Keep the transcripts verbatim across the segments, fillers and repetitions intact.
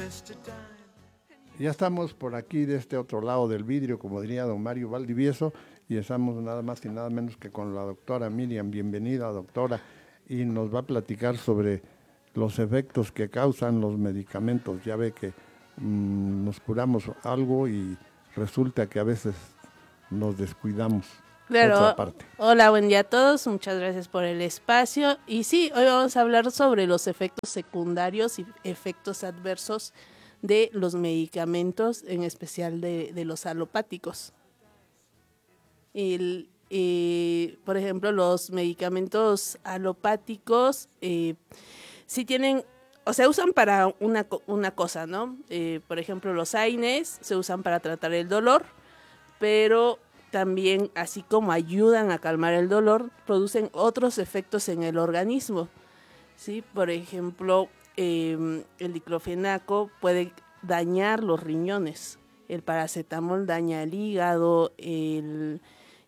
Ya estamos por aquí de este otro lado del vidrio, como diría don Mario Valdivieso, y estamos nada más y nada menos que con la doctora Miriam. Bienvenida, doctora, y nos va a platicar sobre los efectos que causan los medicamentos. Ya ve que mmm, nos curamos algo y resulta que a veces nos descuidamos. Claro, otra parte. Hola, buen día a todos, muchas gracias por el espacio. Y sí, hoy vamos a hablar sobre los efectos secundarios y efectos adversos de los medicamentos, en especial de, de los alopáticos. El, eh, por ejemplo, los medicamentos alopáticos eh, sí tienen, o sea, usan para una, una cosa, ¿no? Eh, por ejemplo, los A I N Es se usan para tratar el dolor, pero también, así como ayudan a calmar el dolor, producen otros efectos en el organismo, ¿sí? Por ejemplo, eh, el diclofenaco puede dañar los riñones, el paracetamol daña el hígado, el,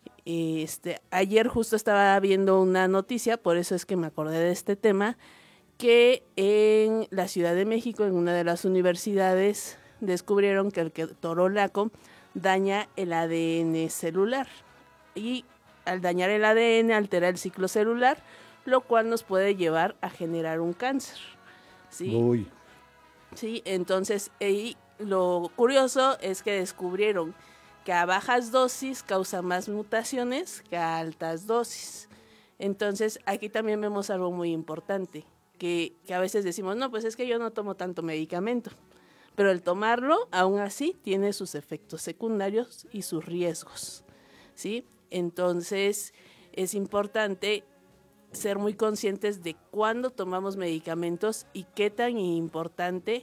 este, ayer justo estaba viendo una noticia, por eso es que me acordé de este tema, que en la Ciudad de México, en una de las universidades, descubrieron que el ketorolaco daña el A D N celular y al dañar el A D N altera el ciclo celular, lo cual nos puede llevar a generar un cáncer, ¿sí? Uy. Sí, entonces y lo curioso es que descubrieron que a bajas dosis causa más mutaciones que a altas dosis. Entonces aquí también vemos algo muy importante, que, que a veces decimos, no, pues es que yo no tomo tanto medicamento. Pero el tomarlo, aún así, tiene sus efectos secundarios y sus riesgos, ¿sí? Entonces, es importante ser muy conscientes de cuándo tomamos medicamentos y qué tan importante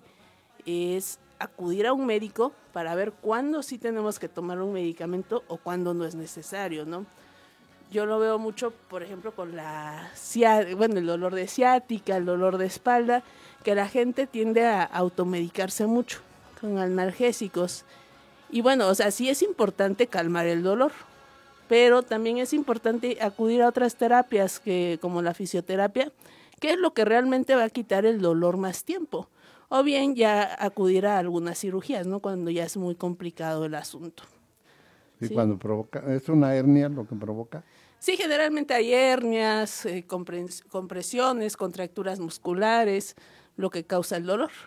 es acudir a un médico para ver cuándo sí tenemos que tomar un medicamento o cuándo no es necesario, ¿no? Yo lo veo mucho, por ejemplo, con la bueno, el dolor de ciática, el dolor de espalda, que la gente tiende a automedicarse mucho con analgésicos. Y bueno, o sea, sí es importante calmar el dolor, pero también es importante acudir a otras terapias que, como la fisioterapia, que es lo que realmente va a quitar el dolor más tiempo. O bien ya acudir a algunas cirugías, ¿no? Cuando ya es muy complicado el asunto. Sí, ¿sí? Cuando provoca, ¿es una hernia lo que provoca? Sí, generalmente hay hernias, eh, compres compresiones, contracturas musculares, lo que causa el dolor.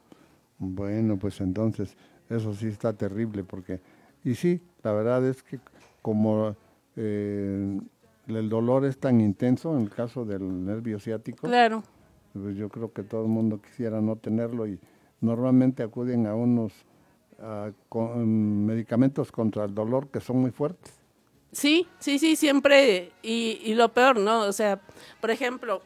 Bueno, pues entonces eso sí está terrible porque, y sí, la verdad es que como eh, el dolor es tan intenso en el caso del nervio ciático, claro, pues yo creo que todo el mundo quisiera no tenerlo y normalmente acuden a unos a, con, medicamentos contra el dolor que son muy fuertes. Sí, sí, sí, siempre, y, y lo peor, ¿no? O sea, por ejemplo,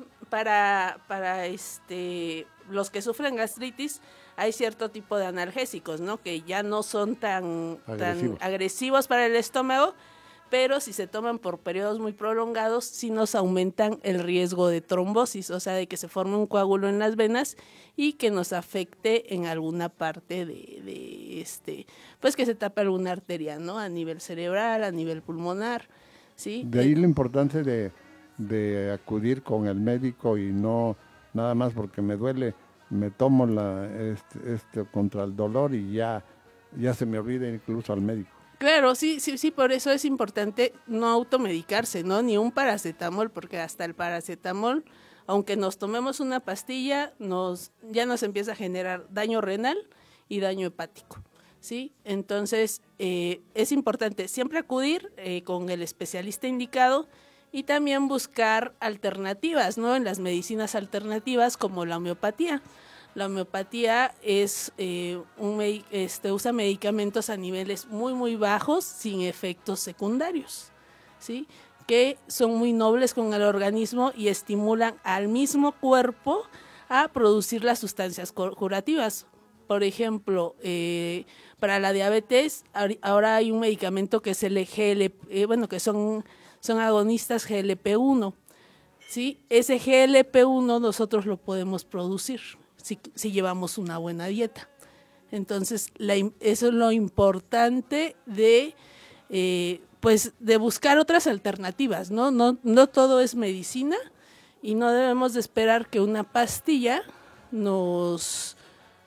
para, para este, los que sufren gastritis, hay cierto tipo de analgésicos, ¿no? Que ya no son tan agresivos, tan agresivos para el estómago, pero si se toman por periodos muy prolongados, sí nos aumentan el riesgo de trombosis, o sea, de que se forme un coágulo en las venas y que nos afecte en alguna parte de, de este, pues que se tape alguna arteria, ¿no? A nivel cerebral, a nivel pulmonar, ¿sí? De ahí eh, la importancia de, de acudir con el médico y no nada más porque me duele, me tomo la este, este contra el dolor y ya, ya se me olvida incluso al médico. Claro, sí, sí, sí, por eso es importante no automedicarse, ¿no? Ni un paracetamol, porque hasta el paracetamol, aunque nos tomemos una pastilla, nos ya nos empieza a generar daño renal y daño hepático, ¿sí? Entonces, eh, es importante siempre acudir eh, con el especialista indicado y también buscar alternativas, ¿no? En las medicinas alternativas como la homeopatía. La homeopatía es eh, un este, usa medicamentos a niveles muy muy bajos sin efectos secundarios, ¿sí? Que son muy nobles con el organismo y estimulan al mismo cuerpo a producir las sustancias curativas. Por ejemplo, eh, para la diabetes ahora hay un medicamento que es el G L P, eh, bueno, que son, son agonistas G L P uno, ¿sí? Ese G L P uno nosotros lo podemos producir Si, si llevamos una buena dieta. Entonces, la, eso es lo importante de, eh, pues, de buscar otras alternativas, ¿no? No, no todo es medicina y no debemos de esperar que una pastilla nos,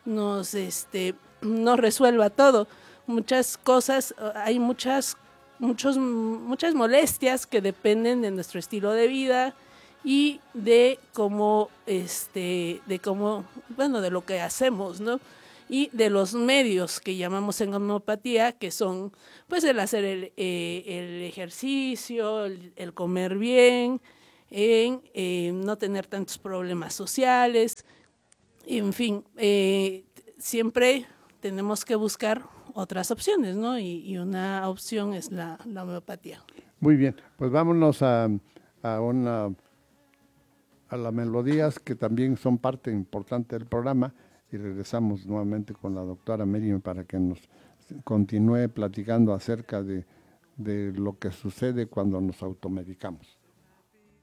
nos, este, nos resuelva todo. Muchas cosas, hay muchas, muchos, muchas molestias que dependen de nuestro estilo de vida y de cómo, este, de cómo, bueno, de lo que hacemos, ¿no? Y de los medios que llamamos en homeopatía, que son, pues, el hacer el, eh, el ejercicio, el, el comer bien, en eh, no tener tantos problemas sociales, en fin, eh, siempre tenemos que buscar otras opciones, ¿no? Y, y una opción es la, la homeopatía. Muy bien, pues vámonos a, a una a las melodías que también son parte importante del programa y regresamos nuevamente con la doctora Miriam para que nos continúe platicando acerca de, de lo que sucede cuando nos automedicamos.